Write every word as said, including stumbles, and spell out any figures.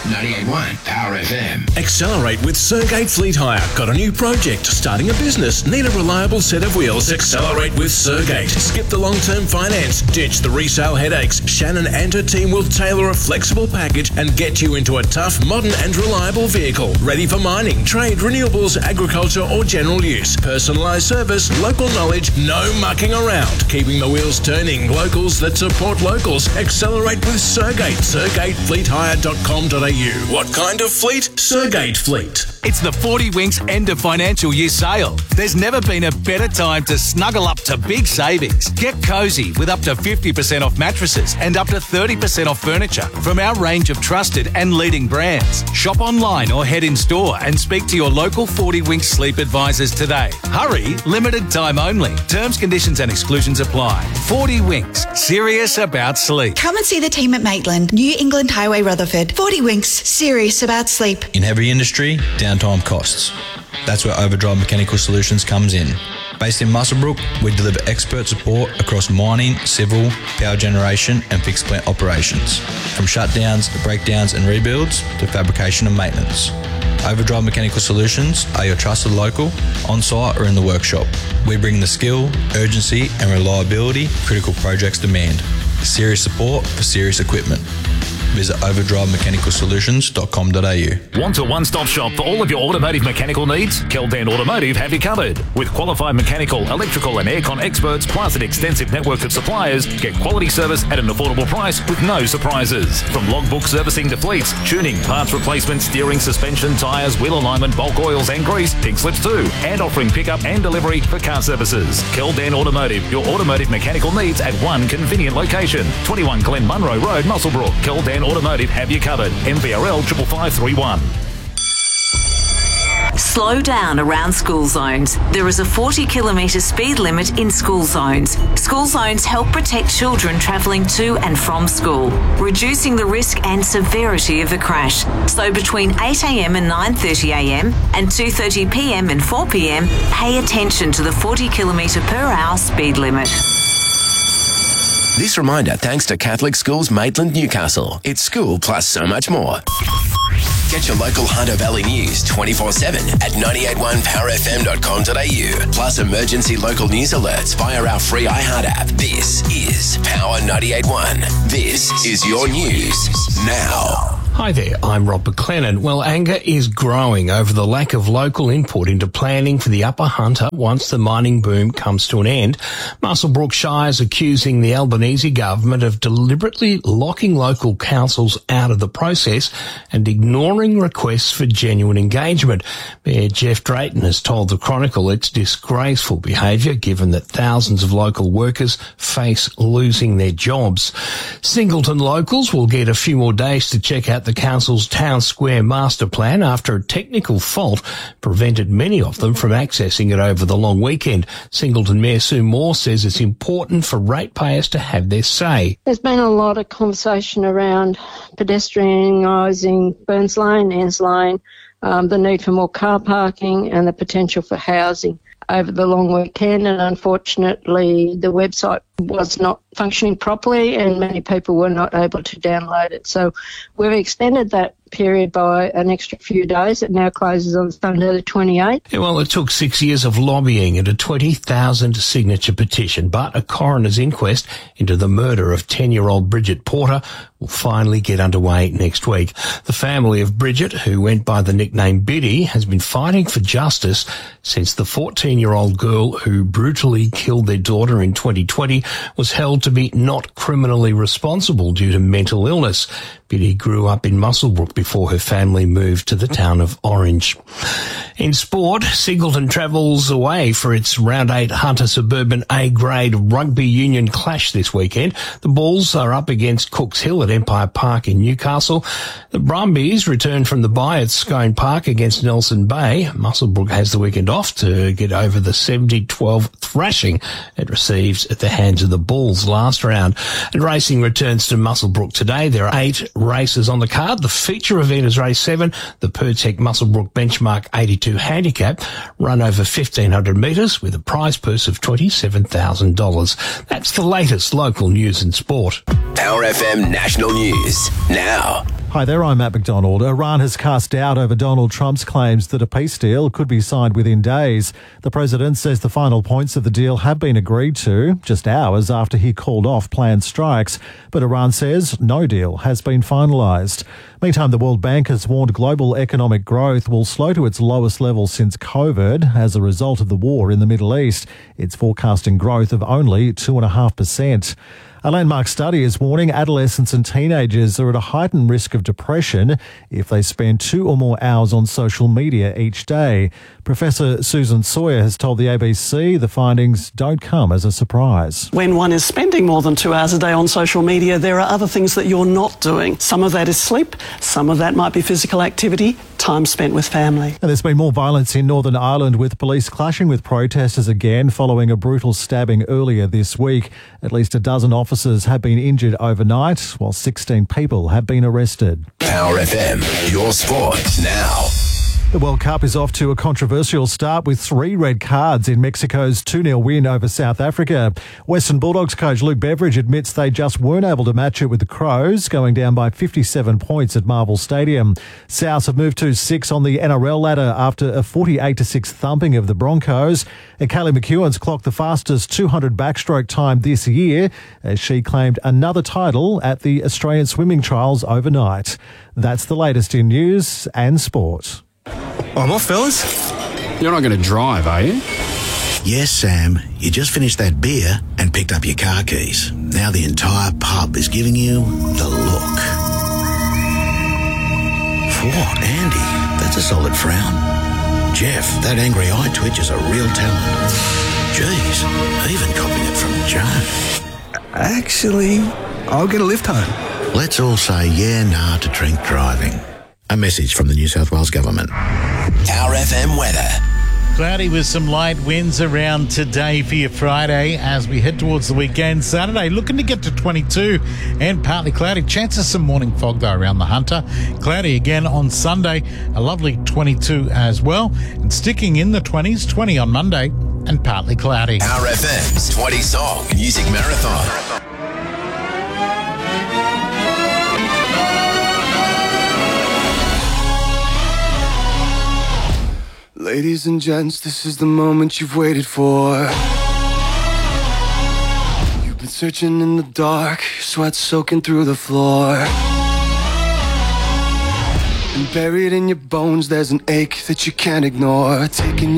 ninety-eight point one Power F M. Accelerate with Sergate Fleet Hire. Got a new project? Starting a business? Need a reliable set of wheels? Accelerate with Sergate. Skip the long-term finance. Ditch the resale headaches. Shannon and her team will tailor a flexible package and get you into a tough, modern and reliable vehicle. Ready for mining, trade, renewables, agriculture or general use. Personalised service, local knowledge, no mucking around. Keeping the wheels turning. Locals that support locals. Accelerate with Sergate. sergate fleet hire dot com dot a u. What kind of fleet? Sergate Fleet. It's the forty Winks end of financial year sale. There's never been a better time to snuggle up to big savings. Get cosy with up to fifty percent off mattresses and up to thirty percent off furniture from our range of trusted and leading brands. Shop online or head in store and speak to your local forty Winks sleep advisors today. Hurry, limited time only. Terms, conditions and exclusions apply. forty Winks, serious about sleep. Come and see the team at Maitland, New England Highway, Rutherford. forty Winks, serious about sleep. In heavy industry, downtime costs. That's where Overdrive Mechanical Solutions comes in. Based in Muswellbrook, we deliver expert support across mining, civil, power generation and fixed plant operations. From shutdowns, breakdowns and rebuilds to fabrication and maintenance. Overdrive Mechanical Solutions are your trusted local, on-site or in the workshop. We bring the skill, urgency and reliability critical projects demand. Serious support for serious equipment. Visit overdrive mechanical solutions dot com dot a u. Want a one-stop shop for all of your automotive mechanical needs? Keldan Automotive have you covered. With qualified mechanical, electrical and aircon experts plus an extensive network of suppliers, get quality service at an affordable price with no surprises. From logbook servicing to fleets, tuning, parts replacement, steering, suspension, tyres, wheel alignment, bulk oils and grease, pink slips too, and offering pickup and delivery for car services. Keldan Automotive, your automotive mechanical needs at one convenient location. twenty-one Glen Munro Road, Muswellbrook. Keldan Automotive have you covered. M V R L five five three one. Slow down around school zones. There is a forty kilometre speed limit in school zones. School zones help protect children travelling to and from school, reducing the risk and severity of a crash. So between eight a m and nine thirty a m and two thirty p m and four p m, pay attention to the forty kilometre per hour speed limit. This reminder thanks to Catholic Schools Maitland, Newcastle. It's school plus so much more. Get your local Hunter Valley news twenty-four seven at ninety-eight point one power f m dot com dot a u. Plus emergency local news alerts via our free iHeart app. This is Power ninety-eight point one. This is your news now. Hi there, I'm Rob McLennan. Well, anger is growing over the lack of local input into planning for the Upper Hunter once the mining boom comes to an end. Muswellbrook Shire is accusing the Albanese government of deliberately locking local councils out of the process and ignoring requests for genuine engagement. Mayor Jeff Drayton has told the Chronicle it's disgraceful behaviour given that thousands of local workers face losing their jobs. Singleton locals will get a few more days to check out the council's town square master plan after a technical fault prevented many of them from accessing it over the long weekend. Singleton Mayor Sue Moore says it's important for ratepayers to have their say. There's been a lot of conversation around pedestrianising Burns Lane, Anns Lane, um, the need for more car parking and the potential for housing over the long weekend, and unfortunately the website was not functioning properly and many people were not able to download it. So we've extended that period by an extra few days. It now closes on Sunday the twenty-eighth. Yeah, well, it took six years of lobbying and a twenty thousand signature petition, but a coroner's inquest into the murder of ten-year-old Bridget Porter will finally get underway next week. The family of Bridget, who went by the nickname Biddy, has been fighting for justice since the fourteen-year-old girl who brutally killed their daughter in twenty twenty was held to be not criminally responsible due to mental illness. Biddy grew up in Muswellbrook before her family moved to the town of Orange. In sport, Singleton travels away for its Round eight Hunter Suburban A-grade rugby union clash this weekend. The Bulls are up against Cooks Hill at Empire Park in Newcastle. The Brumbies return from the bye at Scone Park against Nelson Bay. Muswellbrook has the weekend off to get over the seventy twelve thrashing it received at the hands of the Bulls last round. And racing returns to Muswellbrook today. There are eight races on the card. The feature event is race seven, the Pertec Muswellbrook Benchmark eighty-two Handicap, run over fifteen hundred metres with a prize purse of twenty-seven thousand dollars. That's the latest local news and sport. Power F M National News now. Hi there, I'm Matt McDonald. Iran has cast doubt over Donald Trump's claims that a peace deal could be signed within days. The president says the final points of the deal have been agreed to, just hours after he called off planned strikes. But Iran says no deal has been finalised. Meantime, the World Bank has warned global economic growth will slow to its lowest level since COVID as a result of the war in the Middle East. It's forecasting growth of only two point five percent. A landmark study is warning adolescents and teenagers are at a heightened risk of depression if they spend two or more hours on social media each day. Professor Susan Sawyer has told the A B C the findings don't come as a surprise. When one is spending more than two hours a day on social media, there are other things that you're not doing. Some of that is sleep, some of that might be physical activity, time spent with family. And there's been more violence in Northern Ireland, with police clashing with protesters again following a brutal stabbing earlier this week. At least a dozen officers have been injured overnight, while sixteen people have been arrested. Power F M, your sport now. The World Cup is off to a controversial start with three red cards in Mexico's two nil win over South Africa. Western Bulldogs coach Luke Beveridge admits they just weren't able to match it with the Crows, going down by fifty-seven points at Marvel Stadium. Souths have moved to six on the N R L ladder after a forty-eight to six thumping of the Broncos. And Kaylee McEwen's clocked the fastest two hundred backstroke time this year as she claimed another title at the Australian Swimming Trials overnight. That's the latest in news and sport. Oh, what, fellas? You're not going to drive, are you? Yes, Sam. You just finished that beer and picked up your car keys. Now the entire pub is giving you the look. What, Andy? That's a solid frown. Jeff, that angry eye twitch is a real talent. Jeez, even copying it from Joe. Actually, I'll get a lift home. Let's all say yeah, nah to drink driving. A message from the New South Wales Government. Power F M weather. Cloudy with some light winds around today for your Friday as we head towards the weekend. Saturday looking to get to twenty-two and partly cloudy. Chance of some morning fog though around the Hunter. Cloudy again on Sunday. A lovely twenty-two as well. And sticking in the twenties, twenty on Monday and partly cloudy. Power F M's twenty song music marathon. Ladies and gents, this is the moment you've waited for. You've been searching in the dark, sweat soaking through the floor. And buried in your bones, there's an ache that you can't ignore. Taking